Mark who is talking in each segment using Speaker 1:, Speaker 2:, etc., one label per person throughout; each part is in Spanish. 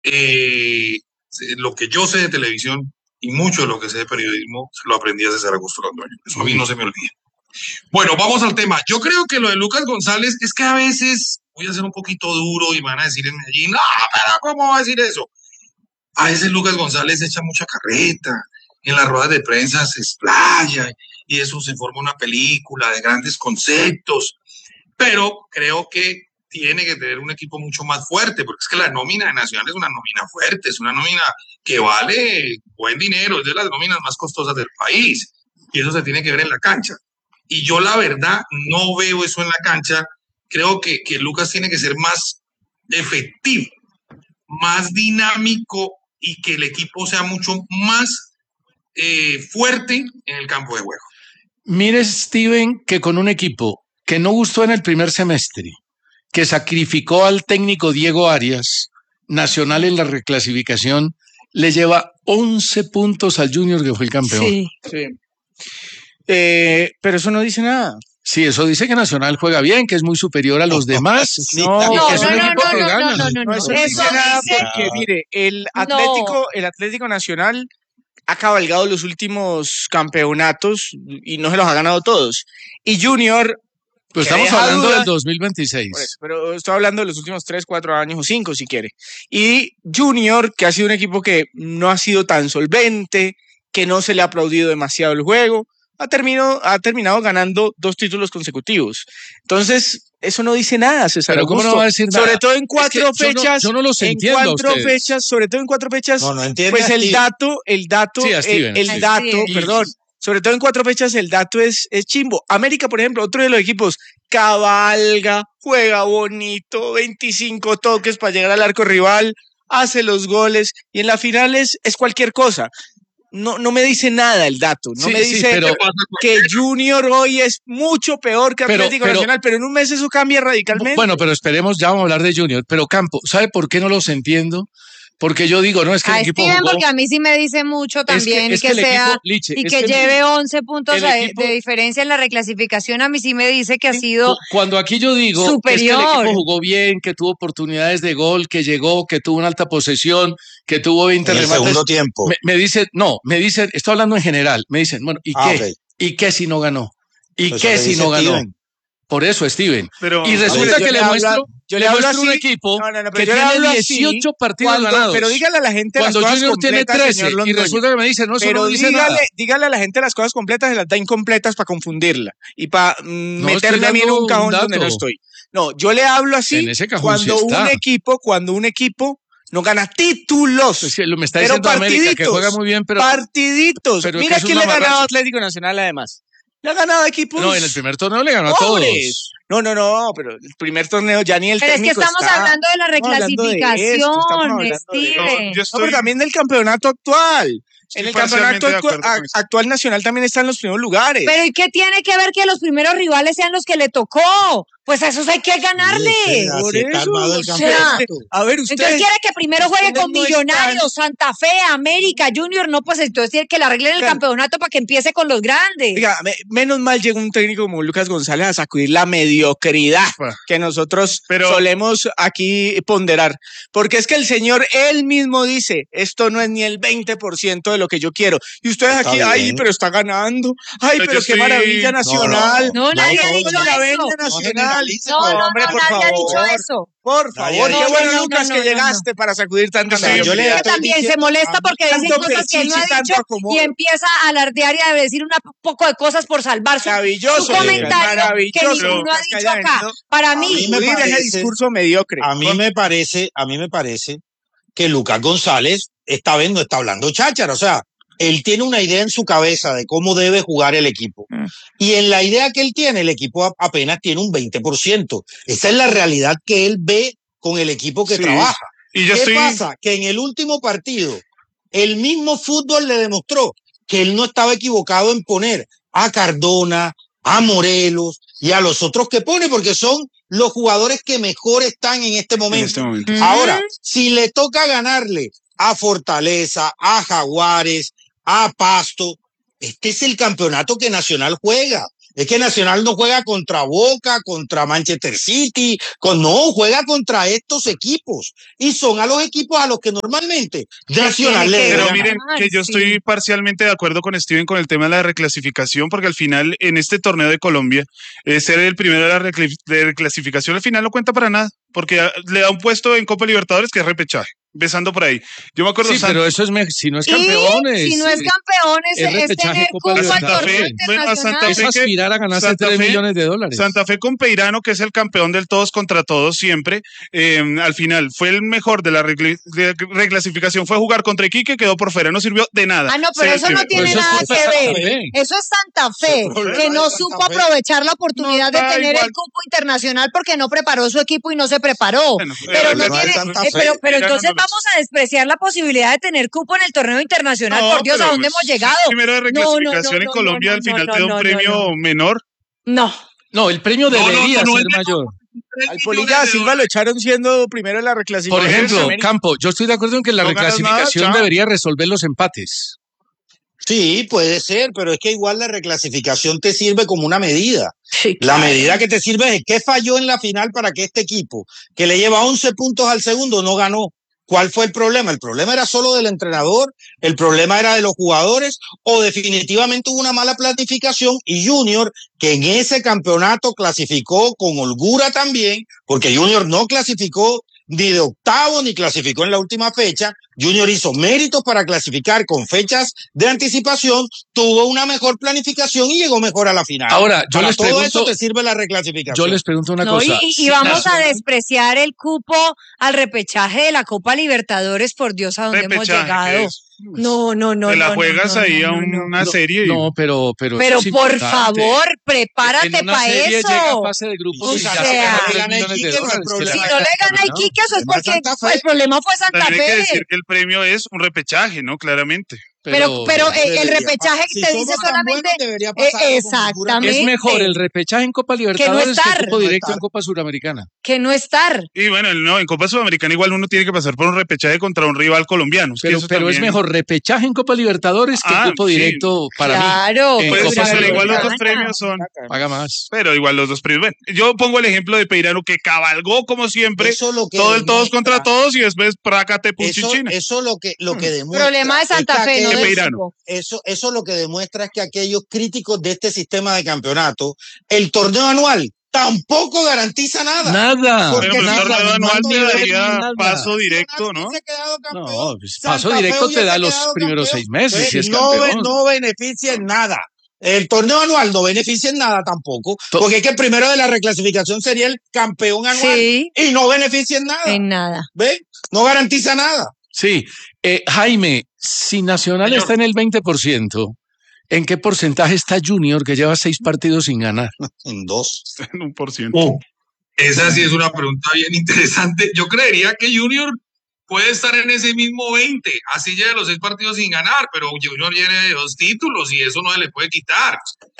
Speaker 1: Eh, lo que yo sé de televisión y mucho de lo que sé de periodismo se lo aprendí a César Augusto Londoño. Eso a mí no se me olvida. Bueno, vamos al tema. Yo creo que lo de Lucas González es que a veces voy a ser un poquito duro y me van a decir en Medellín, no, pero ¿cómo va a decir eso? A veces Lucas González echa mucha carreta, en las ruedas de prensa se explaya y eso se forma una película de grandes conceptos, pero creo que tiene que tener un equipo mucho más fuerte, porque es que la nómina de Nacional es una nómina fuerte, es una nómina que vale buen dinero, es de las nóminas más costosas del país, y eso se tiene que ver en la cancha. Y yo la verdad no veo eso en la cancha, creo que Lucas tiene que ser más efectivo, más dinámico y que el equipo sea mucho más fuerte en el campo de juego.
Speaker 2: Mire, Steven, que con un equipo que no gustó en el primer semestre, que sacrificó al técnico Diego Arias, Nacional en la reclasificación, le lleva 11 puntos al Junior, que fue el campeón.
Speaker 3: Sí. Pero eso no dice nada.
Speaker 2: Sí, eso dice que Nacional juega bien, que es muy superior a los demás.
Speaker 3: No,
Speaker 2: que es un equipo que gana.
Speaker 3: No, eso no dice nada porque, mire, el Atlético Nacional ha cabalgado los últimos campeonatos y no se los ha ganado todos. Y Junior...
Speaker 2: Pues estamos hablando del 2026.
Speaker 3: Pero estoy hablando de los últimos 3, 4 años o 5 si quiere. Y Junior, que ha sido un equipo que no ha sido tan solvente, que no se le ha aplaudido demasiado el juego, ha terminado ganando 2 títulos consecutivos. Entonces, eso no dice nada, César
Speaker 2: Pero
Speaker 3: Augusto.
Speaker 2: ¿cómo no va a decir nada?
Speaker 3: Sobre todo en 4 fechas.
Speaker 2: Yo no los entiendo
Speaker 3: en 4 fechas, sobre todo en 4 fechas.
Speaker 4: No entiendo.
Speaker 3: Pues el dato, perdón. Sobre todo en 4 fechas el dato es chimbo. América, por ejemplo, otro de los equipos, cabalga, juega bonito, 25 toques para llegar al arco rival, hace los goles y en la final es cualquier cosa. No me dice nada el dato, no me dice que Junior hoy es mucho peor que Atlético Nacional, pero en un mes eso cambia radicalmente.
Speaker 2: Bueno, pero esperemos, ya vamos a hablar de Junior, pero Campo, ¿sabe por qué no los entiendo? Porque yo digo, no, es que el equipo
Speaker 5: Steven,
Speaker 2: jugó...
Speaker 5: porque a mí sí me dice mucho también que sea, equipo, Liche, y que lleve 11 puntos de diferencia en la reclasificación, a mí sí me dice que ha sido
Speaker 2: cuando aquí yo digo
Speaker 5: superior.
Speaker 2: Es que el equipo jugó bien, que tuvo oportunidades de gol, que llegó, que tuvo una alta posesión, que tuvo 20 remates.
Speaker 4: Segundo tiempo.
Speaker 2: Me dice, estoy hablando en general, me dicen, bueno, ¿y qué? Okay. ¿Y qué si no ganó? ¿Y pues qué si no ganó? Steven. Por eso, Steven.
Speaker 3: Pero,
Speaker 2: y resulta que le muestro un equipo que tiene 18 partidos ganados.
Speaker 3: Pero dígale a la gente
Speaker 2: cuando
Speaker 3: las cosas
Speaker 2: Junior tiene 13 y resulta que me dice, no, eso no dice nada.
Speaker 3: Dígale a la gente las cosas completas y las da incompletas para confundirla y para meterme a mí en un cajón donde no estoy. No, yo le hablo así cuando un equipo no gana títulos.
Speaker 2: Pues sí, me está diciendo América que juega muy bien, pero
Speaker 3: partiditos. Mira quién le ha ganado a Atlético Nacional además. ¿Le ha ganado equipos?
Speaker 2: No, en el primer torneo le ganó a todos.
Speaker 3: No, pero el primer torneo ya ni el
Speaker 5: pero
Speaker 3: técnico
Speaker 5: es que estamos hablando de la reclasificación, Steven.
Speaker 3: Pero también del campeonato actual. En el campeonato actual nacional también están los primeros lugares.
Speaker 5: Pero ¿y qué tiene que ver que los primeros rivales sean los que le tocó? Pues a esos hay que ganarle.
Speaker 3: Por eso,
Speaker 5: a ver, usted. Entonces quiere que primero juegue con Millonarios, Santa Fe, América, Junior. No, pues entonces tiene que le arreglen el campeonato para que empiece con los grandes.
Speaker 3: Oiga, menos mal llega un técnico como Lucas González a sacudir la mediocridad que nosotros solemos aquí ponderar. Porque es que el señor él mismo dice, esto no es ni el 20% de lo que yo quiero. Y ustedes aquí, pero está ganando. Pero qué maravilla Nacional.
Speaker 5: No, nadie ha dicho eso.
Speaker 3: Nacional.
Speaker 5: Nadie ha dicho eso.
Speaker 3: Por favor, qué bueno, Lucas, que llegaste para sacudir tanta
Speaker 5: mediocridad. Que también se molesta porque dicen cosas que él no ha dicho y empieza a alardear y a decir un poco de cosas por salvar su comentario que ninguno ha dicho acá. Para mí
Speaker 3: me parece ese discurso mediocre.
Speaker 4: A mí me parece que Lucas González está hablando cháchara, o sea, él tiene una idea en su cabeza de cómo debe jugar el equipo. Y en la idea que él tiene, el equipo apenas tiene un 20%. Esa es la realidad que él ve con el equipo que trabaja. ¿Qué pasa? Que en el último partido, el mismo fútbol le demostró que él no estaba equivocado en poner a Cardona, a Morelos y a los otros que pone, porque son los jugadores que mejor están en este momento. Ahora, si le toca ganarle a Fortaleza, a Jaguares, a Pasto, este es el campeonato que Nacional juega. Es que Nacional no juega contra Boca, contra Manchester City, no, juega contra estos equipos. Y son a los equipos a los que normalmente Nacional le
Speaker 6: Pero miren, que yo estoy parcialmente de acuerdo con Steven con el tema de la reclasificación, porque al final, en este torneo de Colombia, ser el primero de la reclasificación al final no cuenta para nada, porque le da un puesto en Copa Libertadores que es repechaje. Empezando por ahí. Yo me acuerdo.
Speaker 2: Sí, pero eso es si no es campeones.
Speaker 5: Si no es campeones, es tener cupo al torneo internacional.
Speaker 2: Es aspirar a ganarse $3 millones.
Speaker 6: Santa Fe con Peirano, que es el campeón del todos contra todos siempre, al final fue el mejor de la reclasificación, fue jugar contra Iquique, quedó por fuera, no sirvió de nada.
Speaker 5: No, pero eso no tiene nada que ver. Eso es Santa Fe, que no supo aprovechar la oportunidad de tener el cupo internacional porque no preparó su equipo y no se preparó. Pero entonces vamos a despreciar la posibilidad de tener cupo en el torneo internacional. Por Dios, ¿a dónde hemos llegado?
Speaker 6: Primero de reclasificación en Colombia, al final te da un premio menor.
Speaker 2: No, el premio debería ser mayor.
Speaker 3: Al Polilla Silva lo echaron siendo primero en la reclasificación.
Speaker 2: Por ejemplo, Campo, yo estoy de acuerdo en que la reclasificación debería resolver los empates.
Speaker 4: Sí, puede ser, pero es que igual la reclasificación te sirve como una medida.
Speaker 5: Sí,
Speaker 4: la medida que te sirve es qué falló en la final para que este equipo, que le lleva 11 puntos al segundo, no ganó. ¿Cuál fue el problema? ¿El problema era solo del entrenador? ¿El problema era de los jugadores? ¿O definitivamente hubo una mala planificación? Y Junior, que en ese campeonato clasificó con holgura también, porque Junior no clasificó ni de octavo ni clasificó en la última fecha. Junior hizo méritos para clasificar con fechas de anticipación, tuvo una mejor planificación y llegó mejor a la final.
Speaker 2: Ahora, yo
Speaker 4: para
Speaker 2: les
Speaker 4: todo
Speaker 2: pregunto,
Speaker 4: eso te sirve la reclasificación.
Speaker 2: Yo les pregunto una cosa.
Speaker 5: Y vamos a despreciar el cupo al repechaje de la Copa Libertadores, por Dios, a dónde hemos llegado. No.
Speaker 6: Te la juegas ahí a una serie.
Speaker 2: No, pero
Speaker 5: por favor, prepárate para eso.
Speaker 2: Llega a fase de grupos
Speaker 5: si no le gana a Iquique, eso es porque el problema fue Santa Fe.
Speaker 6: Hay que decir que el premio es un repechaje, ¿no? Claramente.
Speaker 5: Pero el repechaje te dice solamente exactamente.
Speaker 2: Es mejor el repechaje en Copa Libertadores que el cupo directo en Copa Suramericana.
Speaker 5: Que no estar.
Speaker 6: Y bueno, no, en Copa Sudamericana igual uno tiene que pasar por un repechaje contra un rival colombiano.
Speaker 2: Pero es mejor repechaje en Copa Libertadores que cupo directo para mí.
Speaker 5: Claro.
Speaker 6: Pero igual los dos premios son.
Speaker 2: Paga más.
Speaker 6: Pero igual los dos premios. Bueno, yo pongo el ejemplo de Peirano, que cabalgó como siempre, todo el todos contra todos y después prácate Puchichina.
Speaker 4: Eso lo que demuestra.
Speaker 5: Problema de Santa Fe, no
Speaker 6: Peirano.
Speaker 4: Eso lo que demuestra es que aquellos críticos de este sistema de campeonato, el torneo anual tampoco garantiza nada.
Speaker 2: Nada.
Speaker 6: Porque el torneo anual te daría paso directo, ¿no?
Speaker 2: No, pues paso directo te da los primeros 6 meses. Si es
Speaker 4: no beneficia en nada. El torneo anual no beneficia en nada tampoco, porque es que el primero de la reclasificación sería el campeón anual y no beneficia en nada.
Speaker 5: En nada.
Speaker 4: ¿Ven? No garantiza nada.
Speaker 2: Sí. Jaime, si Nacional está en el 20%, ¿en qué porcentaje está Junior, que lleva 6 partidos sin ganar?
Speaker 4: En 2.
Speaker 6: En 1%.
Speaker 1: Esa sí es una pregunta bien interesante. Yo creería que Junior puede estar en ese mismo 20, así lleve los 6 partidos sin ganar, pero Junior tiene 2 títulos y eso no se le puede quitar.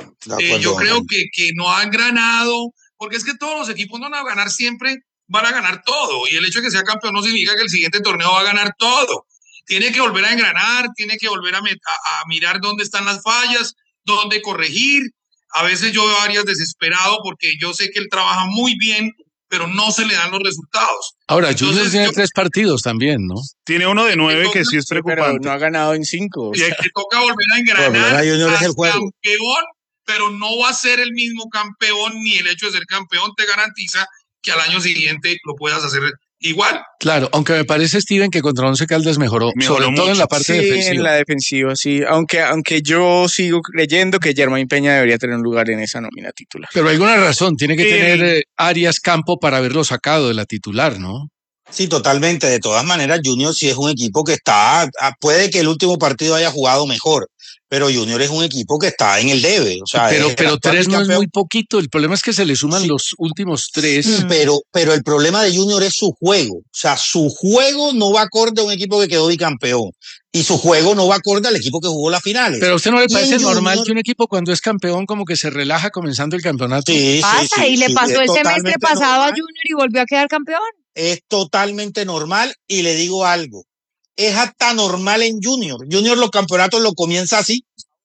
Speaker 1: Yo creo que no han ganado, porque es que todos los equipos no van a ganar siempre, van a ganar todo, y el hecho de que sea campeón no significa que el siguiente torneo va a ganar todo. Tiene que volver a engranar, tiene que volver a mirar dónde están las fallas, dónde corregir. A veces yo veo a Arias desesperado porque yo sé que él trabaja muy bien, pero no se le dan los resultados.
Speaker 2: Ahora, Junior tiene 3 partidos también, ¿no?
Speaker 6: Tiene uno de 9 que sí es preocupante.
Speaker 3: Pero no ha ganado en 5.
Speaker 1: Y que toca volver a engranar campeón, pero no va a ser el mismo campeón, ni el hecho de ser campeón te garantiza que al año siguiente lo puedas hacer igual.
Speaker 2: Claro, aunque me parece, Steven, que contra Once Caldas mejoró sobre todo
Speaker 3: mucho.
Speaker 2: En la parte defensiva.
Speaker 3: Sí, en la defensiva, sí. Aunque yo sigo creyendo que Germain Peña debería tener un lugar en esa nómina titular.
Speaker 2: Pero alguna razón, tiene que tener Arias campo para haberlo sacado de la titular, ¿no?
Speaker 4: Sí, totalmente. De todas maneras, Junior sí es un equipo que puede que el último partido haya jugado mejor, pero Junior es un equipo que está en el debe. O sea,
Speaker 2: pero 3 no es muy poquito. El problema es que se le suman los últimos 3.
Speaker 4: Sí, pero el problema de Junior es su juego. O sea, su juego no va acorde a un equipo que quedó bicampeón. Y su juego no va acorde al equipo que jugó las finales.
Speaker 2: Pero a usted no le parece normal que un equipo cuando es campeón como que se relaja comenzando el campeonato.
Speaker 4: Sí,
Speaker 5: pasa, y le pasó el semestre pasado a Junior y volvió a quedar campeón.
Speaker 4: Es totalmente normal, y le digo algo. Es hasta normal en Junior. Junior los campeonatos lo comienza así.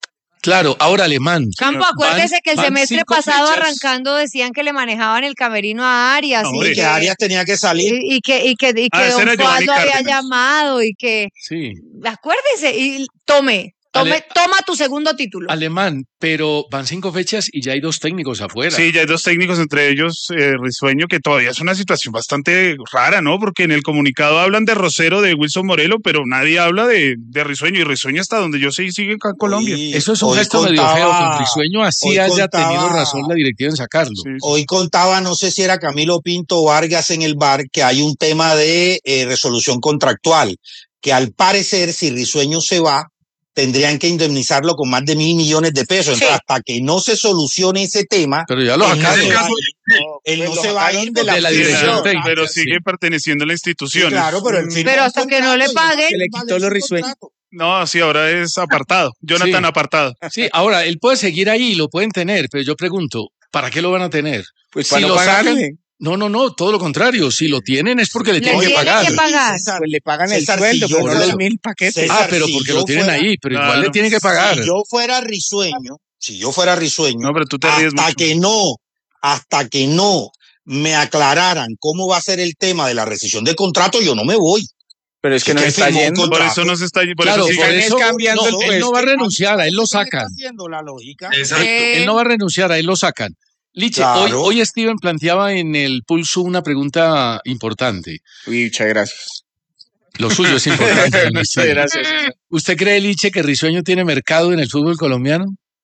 Speaker 2: Claro, ahora Alemán.
Speaker 5: Campo, acuérdese que el semestre pasado arrancando decían que le manejaban el camerino a Arias.
Speaker 4: No, y que Arias tenía que salir.
Speaker 5: Y que Don Juan lo había llamado y que... Sí. Acuérdese y toma tu segundo título.
Speaker 2: Alemán, pero van 5 fechas y ya hay 2 técnicos afuera.
Speaker 6: Sí, ya hay 2 técnicos, entre ellos Risueño, que todavía es una situación bastante rara, ¿no? Porque en el comunicado hablan de Rosero, de Wilson Morelo, pero nadie habla de Risueño, y Risueño hasta donde yo sé sigue acá en Colombia.
Speaker 2: Eso es un gesto medio feo, que Risueño así haya tenido razón la directiva en sacarlo. Sí.
Speaker 4: Hoy contaba, no sé si era Camilo Pinto Vargas en el bar, que hay un tema de resolución contractual, que al parecer si Risueño se va, tendrían que indemnizarlo con más de $1.000 millones de pesos. Entonces, hasta que no se solucione ese tema,
Speaker 2: pero ya lo sacaron.
Speaker 4: Él no se va a ir de la
Speaker 6: dirección, pero sigue perteneciendo a la institución.
Speaker 4: Sí, claro,
Speaker 5: pero hasta que no le paguen,
Speaker 3: se le quitó los Risueños.
Speaker 6: No, sí, ahora es apartado. Jonathan apartado.
Speaker 2: Sí, ahora él puede seguir ahí, lo pueden tener, pero yo pregunto, ¿para qué lo van a tener?
Speaker 3: Pues para no pagarle.
Speaker 2: No, todo lo contrario. Si lo tienen es porque le tienen que pagar.
Speaker 3: César, pues le pagan el sueldo, pero no los 1.000 paquetes.
Speaker 2: César, pero porque lo tienen ahí, pero igual le tienen que pagar.
Speaker 4: Si yo fuera Risueño,
Speaker 6: no, pero tú te ríes
Speaker 4: hasta que no me aclararan cómo va a ser el tema de la rescisión de contrato, yo no me voy.
Speaker 3: Pero es que no está yendo.
Speaker 6: Por eso no se está yendo.
Speaker 2: Claro, por eso cambiando él no va a renunciar, a él lo sacan.
Speaker 4: Exacto.
Speaker 2: Él no va a renunciar, a él lo sacan. Liche, claro. hoy Steven planteaba en el Pulso una pregunta importante.
Speaker 3: Uy, muchas gracias.
Speaker 2: Lo suyo es importante.
Speaker 3: Muchas gracias.
Speaker 2: ¿Usted cree, Liche, que Risueño tiene mercado en el fútbol colombiano?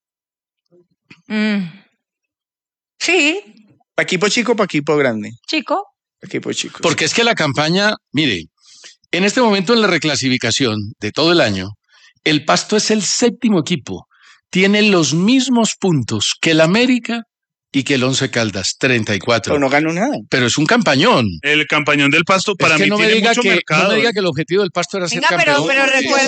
Speaker 5: Sí.
Speaker 3: ¿Pa' equipo chico o pa' equipo grande?
Speaker 5: Chico.
Speaker 3: Pa' equipo chico.
Speaker 2: Porque es que la campaña, mire, en este momento en la reclasificación de todo el año, el Pasto es el 7º equipo. Tiene los mismos puntos que el América y que el 11 Caldas, 34.
Speaker 3: Pero no ganó nada.
Speaker 2: Pero es un campañón.
Speaker 6: El campañón del Pasto para mí tiene mucho mercado.
Speaker 2: No me diga que el objetivo del Pasto era ser campeón.
Speaker 5: Pero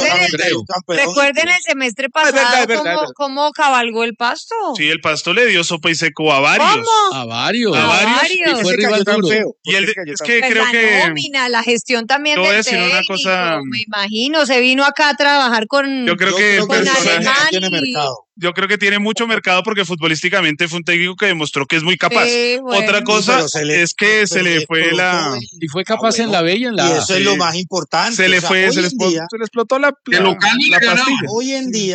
Speaker 5: recuerden el semestre pasado cómo cabalgó el Pasto.
Speaker 6: Sí, el Pasto le dio sopa y seco a varios.
Speaker 5: ¿Cómo?
Speaker 2: A varios.
Speaker 6: Y
Speaker 2: fue rival duro.
Speaker 6: Y es que
Speaker 5: pues
Speaker 6: creo que...
Speaker 5: nómina, la gestión también
Speaker 6: del
Speaker 5: técnico,
Speaker 6: una cosa...
Speaker 5: me imagino, se vino acá a trabajar con...
Speaker 6: Yo creo que el
Speaker 5: personaje
Speaker 4: tiene mercado.
Speaker 6: Yo creo que tiene mucho mercado porque futbolísticamente fue un técnico que demostró que es muy capaz.
Speaker 5: Sí, bueno.
Speaker 6: Otra cosa es que se le fue la...
Speaker 2: Y fue capaz en la B y en la A.
Speaker 4: Y eso es lo más importante.
Speaker 6: Se le explotó la pastilla.
Speaker 4: Hoy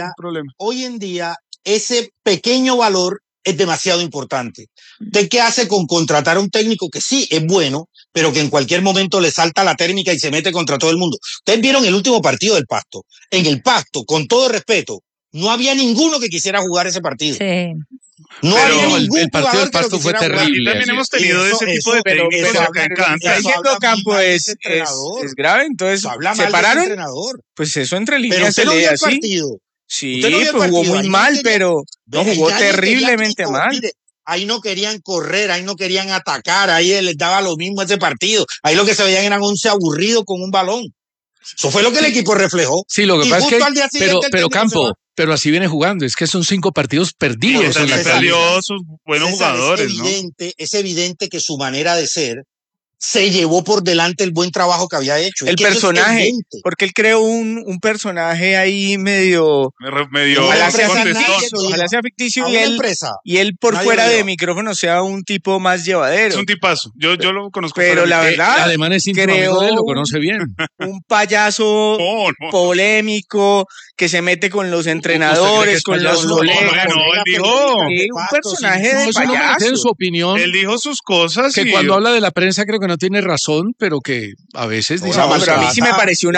Speaker 4: en día, ese pequeño valor es demasiado importante. ¿Usted qué hace con contratar a un técnico que sí es bueno, pero que en cualquier momento le salta la térmica y se mete contra todo el mundo? Ustedes vieron el último partido del Pasto. En el Pasto, con todo respeto, no había ninguno que quisiera jugar ese partido.
Speaker 5: Sí.
Speaker 4: No había ningún
Speaker 2: el partido del Pasto fue terrible.
Speaker 6: También hemos tenido ese tipo de técnicos acá en Canta.
Speaker 3: El Campo es grave, entonces se pararon. Pues eso entre líneas se lee así. Sí, pues jugó muy mal, pero no jugó terriblemente mal.
Speaker 4: Mire, ahí no querían correr, ahí no querían atacar, ahí les daba lo mismo ese partido. Ahí lo que se veían eran 11 aburridos con un balón. Eso fue lo que el equipo reflejó.
Speaker 2: Sí, lo que pasa es que, pero Campo, pero así viene jugando, es que son 5 partidos perdidos.
Speaker 6: En la salió sus buenos jugadores,
Speaker 4: es evidente que su manera de ser se llevó por delante el buen trabajo que había hecho.
Speaker 3: El personaje, porque él creó un personaje ahí medio ojalá sea ficticio y él por fuera de micrófono sea un tipo más llevadero.
Speaker 6: Es un tipazo, yo lo conozco.
Speaker 3: Pero la verdad,
Speaker 2: el alemán es amigo de él, lo conoce bien.
Speaker 3: Un payaso polémico que se mete con los entrenadores, con los colegas. Un personaje de payaso.
Speaker 2: En su opinión,
Speaker 6: él dijo sus cosas.
Speaker 2: Que cuando habla de la prensa creo que no tiene razón, pero que a veces dice...
Speaker 3: Pero a mí sí me pareció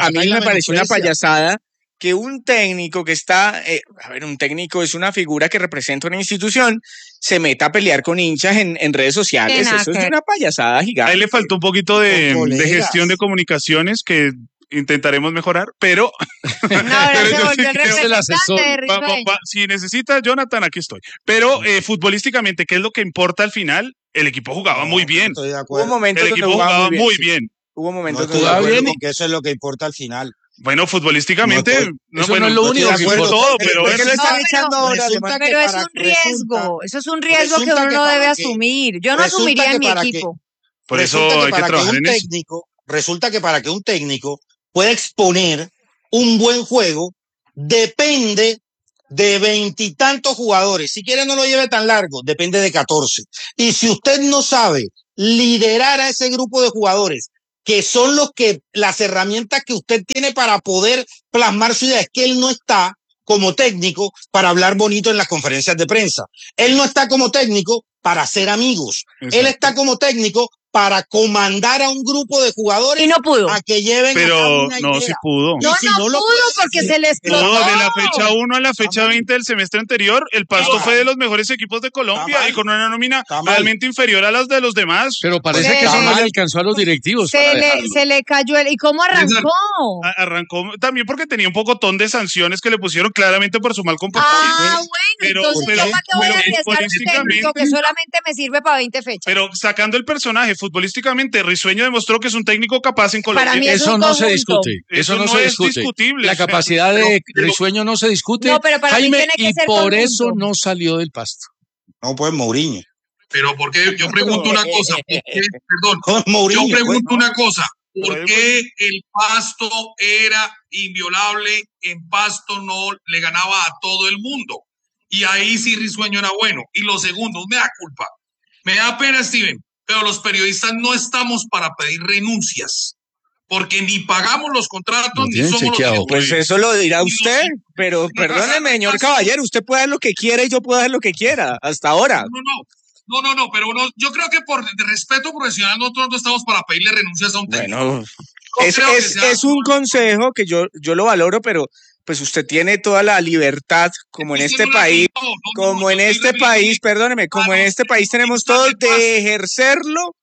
Speaker 3: una payasada que un técnico que está... un técnico es una figura que representa una institución, se meta a pelear con hinchas en redes sociales. Eso es una payasada gigante.
Speaker 6: A él le faltó un poquito de gestión de comunicaciones que intentaremos mejorar, pero... Si necesita Jonathan, aquí estoy. Pero futbolísticamente, ¿qué es lo que importa al final? El equipo jugaba muy bien.
Speaker 3: Hubo momentos
Speaker 6: el equipo jugaba muy bien.
Speaker 3: Hubo momentos
Speaker 4: que jugaba bien. Porque eso es lo que importa al final.
Speaker 6: Bueno, futbolísticamente,
Speaker 2: eso no es lo único que importa.
Speaker 6: Todo, pero
Speaker 5: es un riesgo. Eso es un riesgo que uno no debe asumir. Yo no asumiría en mi equipo.
Speaker 6: Por eso hay que trabajar en eso.
Speaker 4: Resulta que para que un técnico pueda exponer un buen juego, depende de 20 y tantos jugadores, si quiere no lo lleve tan largo, depende de 14. Y si usted no sabe liderar a ese grupo de jugadores, que son las herramientas que usted tiene para poder plasmar su idea, es que él no está como técnico para hablar bonito en las conferencias de prensa. Él no está como técnico para ser amigos. Exacto. Él está como técnico para comandar a un grupo de jugadores
Speaker 5: y no pudo.
Speaker 4: A que lleven
Speaker 6: pero
Speaker 4: a una
Speaker 6: no,
Speaker 4: idea.
Speaker 6: sí pudo.
Speaker 5: No, si no pudo porque se les explotó.
Speaker 6: No, de la fecha 1 a la fecha 20 del semestre anterior, el Pasto fue de los mejores equipos de Colombia y con una nómina realmente inferior a las de los demás.
Speaker 2: Pero parece que eso no le alcanzó a los directivos.
Speaker 5: Se le cayó ¿Y cómo arrancó?
Speaker 6: Arrancó también porque tenía un pocotón de sanciones que le pusieron claramente por su mal comportamiento.
Speaker 5: Bueno, entonces ¿para qué voy a arriesgar un técnico que solamente me sirve para 20 fechas?
Speaker 6: Pero sacando el personaje futbolísticamente, Risueño demostró que es un técnico capaz en Colombia.
Speaker 5: Para mí
Speaker 2: eso no se discute. Eso no se discute.
Speaker 6: Discutible.
Speaker 2: La capacidad de Risueño no se discute.
Speaker 5: No, pero para
Speaker 2: Jaime,
Speaker 5: mí tiene que
Speaker 2: y
Speaker 5: ser
Speaker 2: por
Speaker 5: conjunto.
Speaker 2: eso no salió del Pasto.
Speaker 4: No, pues Mourinho.
Speaker 1: Pero porque yo pregunto una cosa, perdón,
Speaker 4: Mourinho,
Speaker 1: yo pregunto una cosa, ¿por qué el Pasto era inviolable? En Pasto no le ganaba a todo el mundo. Y ahí sí Risueño era bueno. Y lo segundo, me da culpa. Me da pena, Steven, pero los periodistas no estamos para pedir renuncias, porque ni pagamos los contratos, ni somos
Speaker 2: chequeado.
Speaker 1: los...
Speaker 3: Pues eso lo dirá usted, pero perdóneme, señor Caballero, usted puede hacer lo que quiera y yo puedo hacer lo que quiera, hasta ahora.
Speaker 1: No, pero yo creo que por respeto profesional nosotros no estamos para pedirle renuncias a un técnico.
Speaker 3: Bueno, es un consejo que yo lo valoro, pero pues usted tiene toda la libertad, como en este país, perdóneme, como en este país tenemos todo de ejercer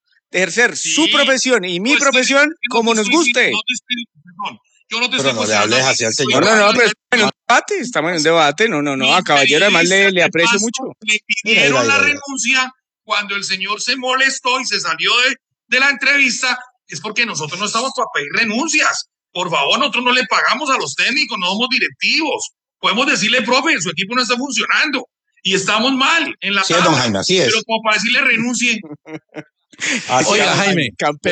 Speaker 3: su profesión y mi profesión como nos guste.
Speaker 1: Yo no te
Speaker 4: pero no le hables así al señor.
Speaker 3: No, pero estamos en un debate, no, a Caballero además le aprecio mucho.
Speaker 1: Le pidieron la renuncia cuando el señor se molestó y se salió de la entrevista, es porque nosotros no estamos para pedir renuncias. Por favor, nosotros no le pagamos a los técnicos, no somos directivos. Podemos decirle, profe, su equipo no está funcionando y estamos mal en la
Speaker 4: tabla. Don Jaime, así es.
Speaker 1: Pero como para decirle renuncie.
Speaker 2: Oiga, Jaime,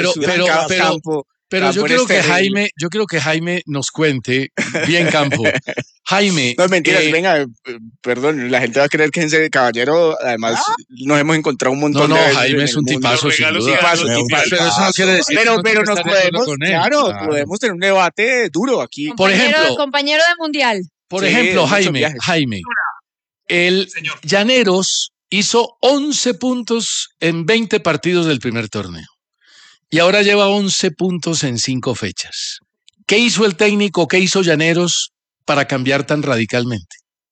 Speaker 2: pero yo quiero que Jaime nos cuente bien campo. Jaime.
Speaker 3: No, mentiras, venga, perdón, la gente va a creer que ese Caballero, además, nos hemos encontrado un montón de veces.
Speaker 2: No, Jaime es un tipazo, sin duda.
Speaker 3: Pero eso no quiere decir pero nos podemos, podemos tener un debate duro aquí.
Speaker 2: Por ejemplo,
Speaker 5: compañero de Mundial.
Speaker 2: Por ejemplo, Jaime, el Llaneros hizo 11 puntos en 20 partidos del primer torneo. Y ahora lleva 11 puntos en 5 fechas. ¿Qué hizo el técnico, qué hizo Llaneros para cambiar tan radicalmente?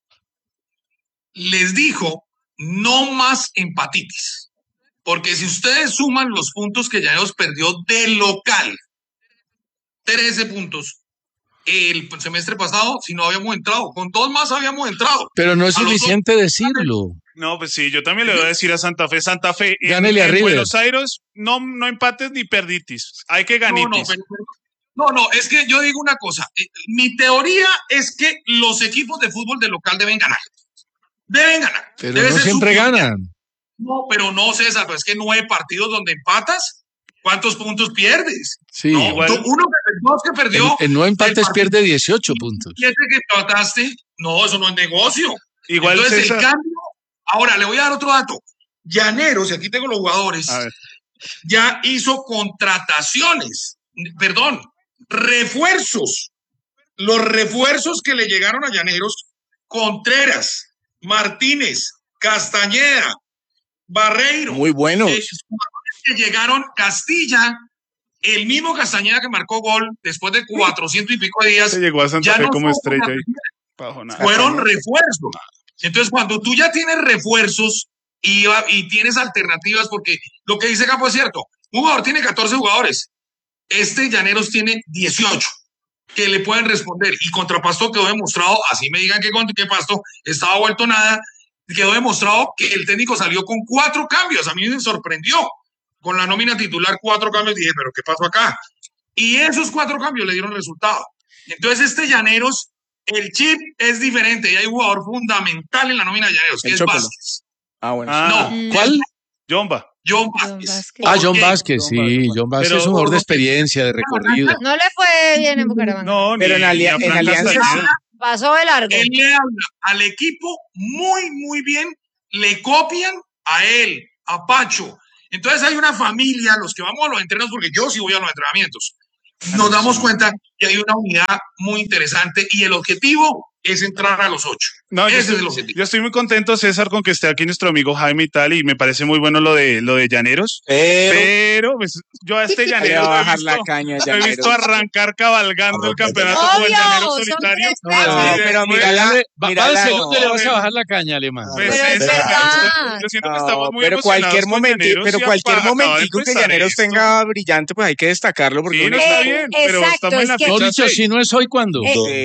Speaker 1: Les dijo, no más empatitis. Porque si ustedes suman los puntos que Llaneros perdió de local, 13 puntos, el semestre pasado, si no habíamos entrado, con 2 más habíamos entrado.
Speaker 2: Pero no es suficiente decirlo.
Speaker 6: No, pues sí, yo también le voy a decir a Santa Fe,
Speaker 2: gánele a River.
Speaker 6: Buenos Aires, no empates ni perditis, hay que ganitis.
Speaker 1: No, es que yo digo una cosa, mi teoría es que los equipos de fútbol de local deben ganar.
Speaker 2: Pero no siempre ganan.
Speaker 1: No, pero no, César, pues es que 9 partidos donde empatas, ¿cuántos puntos pierdes?
Speaker 2: Sí.
Speaker 1: No, dos que perdió.
Speaker 2: En 9 empates pierde 18 puntos.
Speaker 1: 7 que empataste, no, eso no es negocio.
Speaker 6: Igual
Speaker 1: entonces
Speaker 6: César.
Speaker 1: El cambio. Ahora, le voy a dar otro dato. Llaneros, y aquí tengo los jugadores, ya hizo refuerzos. Los refuerzos que le llegaron a Llaneros, Contreras, Martínez, Castañeda, Barreiro.
Speaker 3: Muy buenos.
Speaker 1: Que llegaron Castilla, el mismo Castañeda que marcó gol después de 400 y pico de días.
Speaker 6: Se llegó a Santa Fe como estrella ahí.
Speaker 1: Fueron refuerzos. Entonces, cuando tú ya tienes refuerzos y tienes alternativas, porque lo que dice Campo es cierto, un jugador tiene 14 jugadores, Llaneros tiene 18 que le pueden responder, y contra Pasto quedó demostrado, así me digan que Pasto estaba vuelto nada, quedó demostrado que el técnico salió con 4 cambios, a mí me sorprendió, con la nómina titular 4 cambios, dije, pero ¿qué pasó acá? Y esos 4 cambios le dieron resultado. Entonces Llaneros, el chip es diferente y hay un jugador fundamental en la nómina de Llaneros, que es Vázquez.
Speaker 3: Bueno.
Speaker 2: ¿Cuál?
Speaker 6: John
Speaker 1: Vázquez.
Speaker 2: John Vázquez, sí. John Vázquez es un jugador de experiencia, de recorrido.
Speaker 5: No le fue bien en Bucaramanga.
Speaker 6: No,
Speaker 3: pero en Alianza
Speaker 5: Pasó de largo.
Speaker 1: Él le habla al equipo muy bien, le copian a él, a Pacho. Entonces hay una familia, los que vamos a los entrenos, porque yo sí voy a los entrenamientos, nos damos cuenta que hay una unidad muy interesante y el objetivo es entrar a los 8.
Speaker 6: No,
Speaker 1: ese es el objetivo.
Speaker 6: Yo estoy muy contento, César, con que esté aquí nuestro amigo Jaime y tal, y me parece muy bueno lo de Llaneros. Pero pues, yo a este Llaneros
Speaker 3: he
Speaker 6: visto arrancar cabalgando el campeonato como el Llanero solitario.
Speaker 3: Pero mira,
Speaker 2: le vas a bajar la caña, Alemán.
Speaker 5: Pero es verdad.
Speaker 6: Yo siento que estamos muy
Speaker 3: pero cualquier momentico que Llaneros
Speaker 6: esto.
Speaker 3: tenga brillante, pues hay que destacarlo porque
Speaker 6: Sí, no está bien, pero
Speaker 5: exacto,
Speaker 6: estamos en la
Speaker 5: es que-
Speaker 6: fecha
Speaker 2: Dicho,
Speaker 6: 6.
Speaker 2: si no es hoy, ¿cuándo?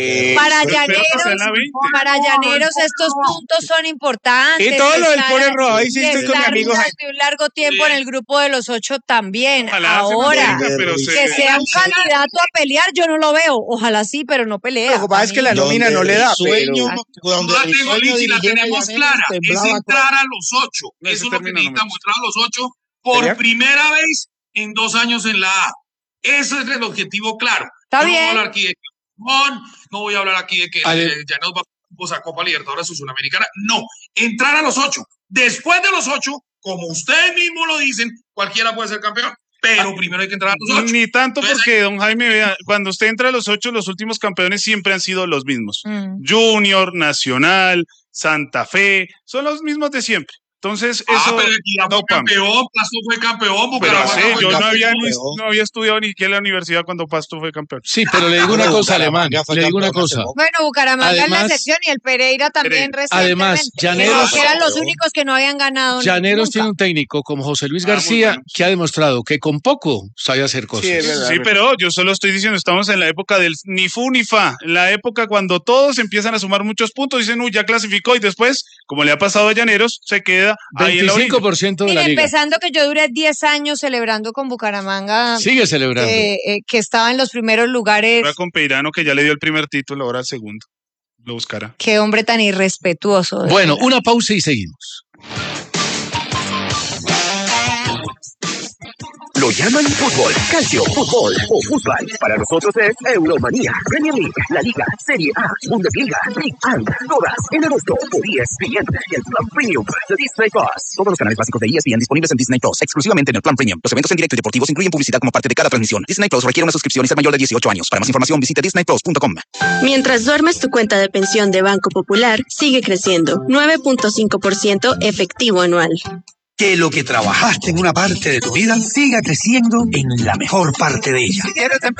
Speaker 5: Para Llaneros estos puntos son importantes.
Speaker 3: Y todo lo del
Speaker 5: Estar-
Speaker 3: Pone Rojo, ahí sí estoy con mi amigo Jaime.
Speaker 5: durante un largo tiempo en el grupo de los 8 también.
Speaker 6: Ojalá se
Speaker 5: Ahora,
Speaker 6: mantenga, pero
Speaker 5: que sea un candidato a pelear, yo no lo veo. Ojalá sí, pero no pelea.
Speaker 3: Lo que pasa es que la nómina no le da.
Speaker 4: Sueño,
Speaker 1: Yo la tengo, Liz, y la tenemos clara, es entrar a los 8.
Speaker 6: No,
Speaker 1: Eso
Speaker 6: ese
Speaker 1: es lo que
Speaker 6: término no me
Speaker 1: necesitamos, entrar a los 8 por
Speaker 3: ¿Sería?
Speaker 1: primera vez en 2 años en la A. Ese es el objetivo claro.
Speaker 5: Está
Speaker 1: Yo
Speaker 5: bien.
Speaker 1: No voy a hablar aquí de Camón, no voy a hablar aquí de que
Speaker 2: Ale-
Speaker 1: ya nos va a Copa Libertadores o Sudamericana. No, entrar a los 8. Después de los 8, como ustedes mismos lo dicen, cualquiera puede ser campeón. Pero primero hay que entrar a los 8.
Speaker 6: Ni tanto
Speaker 1: Entonces,
Speaker 6: porque, don Jaime, vea, cuando usted entra a los 8, los últimos campeones siempre han sido los mismos. Junior, Nacional, Santa Fe, son los mismos de siempre. Entonces, eso
Speaker 1: pero Equidad
Speaker 6: no
Speaker 1: fue campeón, Pasto fue campeón,
Speaker 6: Pero
Speaker 1: Bucaramanga
Speaker 6: sí,
Speaker 1: fue
Speaker 6: yo
Speaker 1: campeón.
Speaker 6: no había estudiado ni siquiera en la universidad cuando Pasto fue campeón.
Speaker 2: Sí, pero le digo una cosa, Alemán. Le digo una cosa.
Speaker 5: Bueno, Bucaramanga es la
Speaker 2: Además-
Speaker 5: excepción y el Pereira también recientemente.
Speaker 2: Además, Llaneros-
Speaker 5: que eran los únicos que no habían ganado.
Speaker 2: Llaneros
Speaker 5: nunca.
Speaker 2: tiene un técnico como José Luis
Speaker 6: Muy
Speaker 2: García
Speaker 6: bueno.
Speaker 2: que ha demostrado que con poco sabe hacer cosas.
Speaker 3: Sí, es verdad.
Speaker 6: Sí, pero yo solo estoy diciendo, estamos en la época del ni fu ni fa, en la época cuando todos empiezan a sumar muchos puntos, dicen, uy, ya clasificó, y después, como le ha pasado a Llaneros, se queda ahí en la orilla.
Speaker 2: 25% de la
Speaker 5: Mire,
Speaker 2: liga.
Speaker 5: empezando que yo duré 10 años celebrando con Bucaramanga,
Speaker 2: Sigue celebrando.
Speaker 5: que estaba en los primeros lugares.
Speaker 6: Ahora con Peirano, que ya le dio el primer título, ahora el segundo. Lo buscará.
Speaker 5: Qué hombre tan irrespetuoso. de
Speaker 2: Bueno,
Speaker 5: verdad.
Speaker 2: una pausa y seguimos.
Speaker 7: Lo llaman fútbol, calcio, fútbol o fútbol. Para nosotros es Euromanía, Premier League, La Liga, Serie A, Bundesliga, Big Bang, todas en agosto por ESPN y el Plan Premium de Disney Plus. Todos los canales básicos de ESPN disponibles en Disney Plus, exclusivamente en el Plan Premium. Los eventos en directo y deportivos incluyen publicidad como parte de cada transmisión. Disney Plus requiere una suscripción y ser mayor de 18 años. Para más información visite disneyplus.com.
Speaker 8: Mientras duermes, tu cuenta de pensión de Banco Popular sigue creciendo, 9.5% efectivo anual.
Speaker 9: Que lo que trabajaste en una parte de tu vida siga creciendo en la mejor parte de ella.
Speaker 3: Si quieres empezar